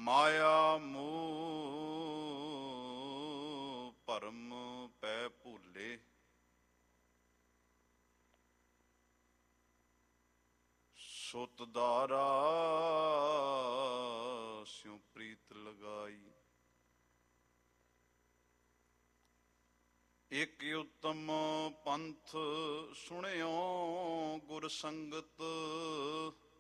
ਮਾਇਆ ਮੋਹ ਭਰਮ ਪੈ ਭੁੱਲੇ, ਸੁਤ ਦਾਰਾ ਸਿਉ ਪ੍ਰੀਤ ਲਗਾਈ। ਇਕ ਉਤਮ ਪੰਥ ਸੁਣਿਓ ਗੁਰ ਸੰਗਤ,